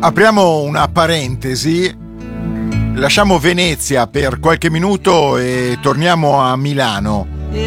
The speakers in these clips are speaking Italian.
Apriamo una parentesi, lasciamo Venezia per qualche minuto e torniamo a Milano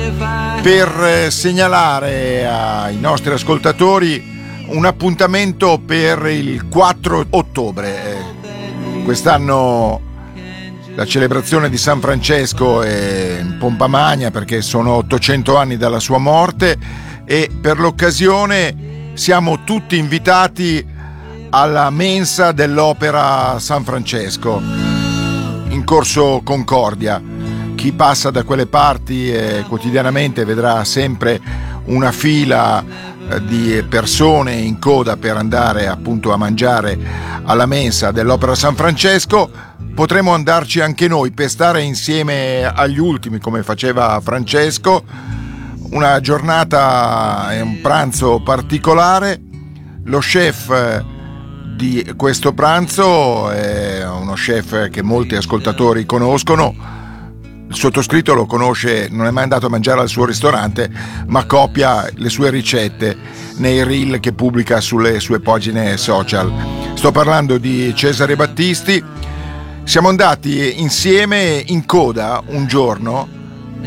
per segnalare ai nostri ascoltatori un appuntamento per il 4 ottobre. Quest'anno la celebrazione di San Francesco è in pompa magna perché sono 800 anni dalla sua morte e per l'occasione siamo tutti invitati alla mensa dell'Opera San Francesco in Corso Concordia. Chi passa da quelle parti quotidianamente vedrà sempre una fila di persone in coda per andare appunto a mangiare alla mensa dell'Opera San Francesco. Potremo andarci anche noi per stare insieme agli ultimi come faceva Francesco. Una giornata e un pranzo particolare. Lo chef di questo pranzo è uno chef che molti ascoltatori conoscono. Il sottoscritto lo conosce, non è mai andato a mangiare al suo ristorante, ma copia le sue ricette nei reel che pubblica sulle sue pagine social. Sto parlando di Cesare Battisti. Siamo andati insieme in coda un giorno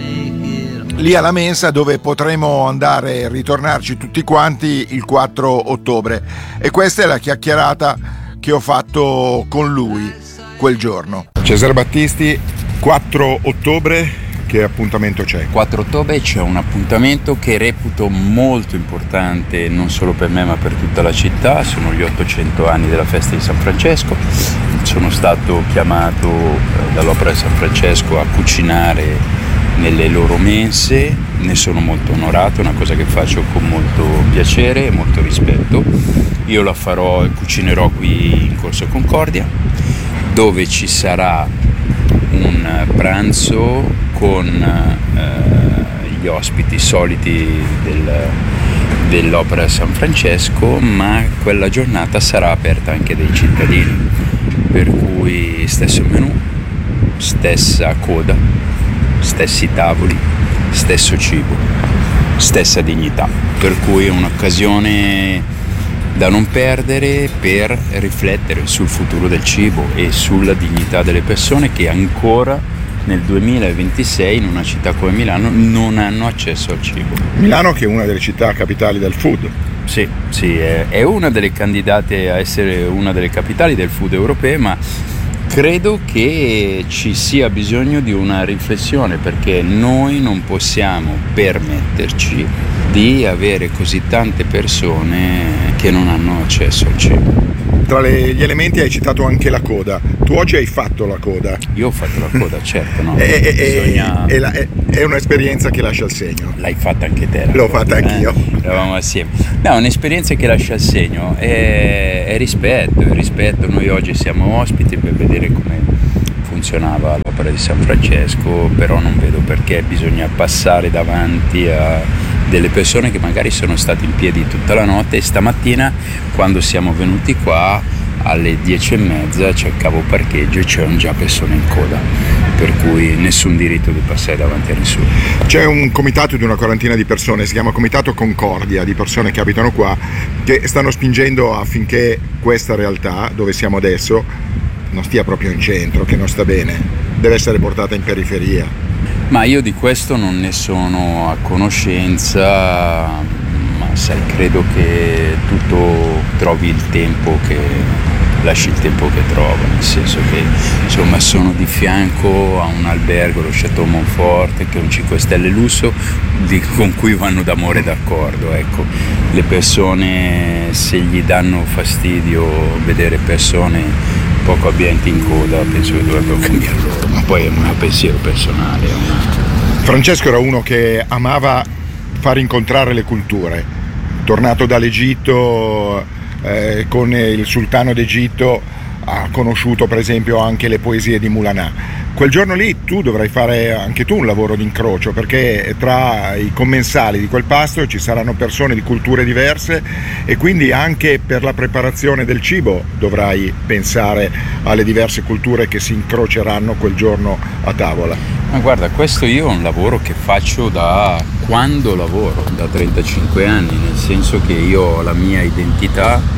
lì alla mensa dove potremo andare e ritornarci tutti quanti il 4 ottobre e questa è la chiacchierata che ho fatto con lui quel giorno. Cesare Battisti, 4 ottobre, che appuntamento c'è? 4 ottobre c'è un appuntamento che reputo molto importante non solo per me ma per tutta la città. Sono gli 800 anni della festa di San Francesco. Sono stato chiamato dall'Opera di San Francesco a cucinare nelle loro mense, ne sono molto onorato, è una cosa che faccio con molto piacere e molto rispetto. Io la farò e cucinerò qui in Corso Concordia, dove ci sarà un pranzo con gli ospiti soliti dell'Opera San Francesco, ma quella giornata sarà aperta anche dai cittadini, per cui stesso menù, stessa coda, stessi tavoli, stesso cibo, stessa dignità, per cui è un'occasione da non perdere per riflettere sul futuro del cibo e sulla dignità delle persone che ancora nel 2026 in una città come Milano non hanno accesso al cibo. Milano che è una delle città capitali del food. Sì, è una delle candidate a essere una delle capitali del food europee, ma credo che ci sia bisogno di una riflessione, perché noi non possiamo permetterci di avere così tante persone che non hanno accesso al cibo. Tra gli elementi hai citato anche la coda. Tu oggi hai fatto la coda. Io ho fatto la coda, certo, no? È un'esperienza che lascia il segno. L'hai fatta anche te. L'ho fatta anch'io. Eravamo assieme. No, un'esperienza che lascia il segno è rispetto. Noi oggi siamo ospiti per vedere come funzionava l'Opera di San Francesco, però non vedo perché bisogna passare davanti a delle persone che magari sono state in piedi tutta la notte, e stamattina quando siamo venuti qua alle 10:30 cercavo parcheggio e c'erano già persone in coda, per cui nessun diritto di passare davanti a nessuno. C'è un comitato di una quarantina di persone, si chiama Comitato Concordia, di persone che abitano qua, che stanno spingendo affinché questa realtà dove siamo adesso non stia proprio in centro, che non sta bene, deve essere portata in periferia. Ma io di questo non ne sono a conoscenza, ma sai, credo che tutto trovi il tempo lasci il tempo che trova, nel senso che insomma sono di fianco a un albergo, lo Chateau Montfort, che è un 5 stelle lusso con cui vanno d'amore d'accordo. Ecco, le persone, se gli danno fastidio vedere persone poco abbienti in coda, penso che dovrebbero cambiare loro, ma poi è un mio pensiero personale. Francesco era uno che amava far incontrare le culture, tornato dall'Egitto con il sultano d'Egitto ha conosciuto per esempio anche le poesie di Moulanà. Quel giorno lì tu dovrai fare anche tu un lavoro di incrocio, perché tra i commensali di quel pasto ci saranno persone di culture diverse e quindi anche per la preparazione del cibo dovrai pensare alle diverse culture che si incroceranno quel giorno a tavola. Ma guarda, questo io è un lavoro che faccio da quando lavoro, da 35 anni, nel senso che io ho la mia identità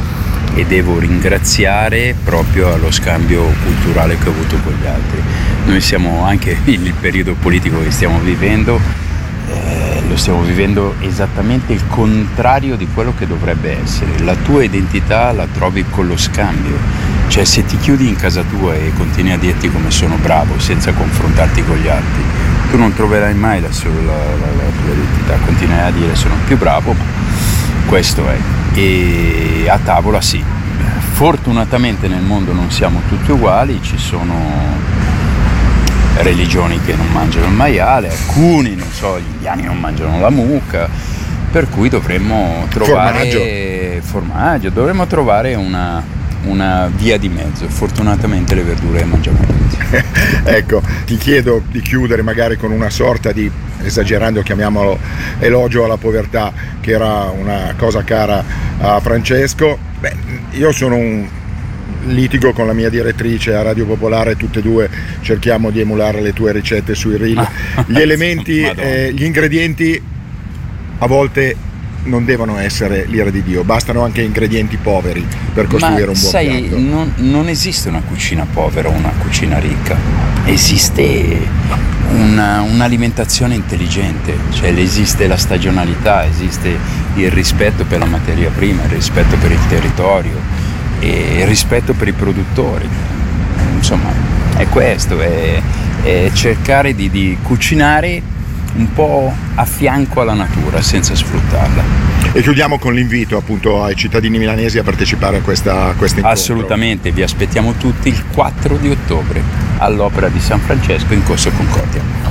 e devo ringraziare proprio allo scambio culturale che ho avuto con gli altri. Noi siamo anche il periodo politico che stiamo vivendo, lo stiamo vivendo esattamente il contrario di quello che dovrebbe essere. La tua identità la trovi con lo scambio, cioè se ti chiudi in casa tua e continui a dirti come sono bravo senza confrontarti con gli altri, tu non troverai mai la tua identità, continuerai a dire sono più bravo, ma questo è. E a tavola sì, fortunatamente nel mondo non siamo tutti uguali, ci sono religioni che non mangiano il maiale, alcuni, non so, gli indiani non mangiano la mucca, per cui dovremmo trovare formaggio, dovremmo trovare una via di mezzo. Fortunatamente le verdure le mangiamo tutti. Ecco, ti chiedo di chiudere magari con una sorta di, esagerando chiamiamolo, elogio alla povertà, che era una cosa cara a Francesco. Beh, io sono litigo con la mia direttrice a Radio Popolare, tutte e due cerchiamo di emulare le tue ricette sui reel. Gli elementi, gli ingredienti a volte non devono essere l'ira di Dio, bastano anche ingredienti poveri per costruire un buon piatto. Non esiste una cucina povera o una cucina ricca, esiste un'alimentazione intelligente, cioè esiste la stagionalità, esiste il rispetto per la materia prima, il rispetto per il territorio e il rispetto per i produttori. Insomma, è questo, è cercare di cucinare un po' a fianco alla natura senza sfruttarla. E chiudiamo con l'invito appunto ai cittadini milanesi a partecipare a questa incontro. Assolutamente, vi aspettiamo tutti il 4 di ottobre all'Opera di San Francesco in Corso Concordia.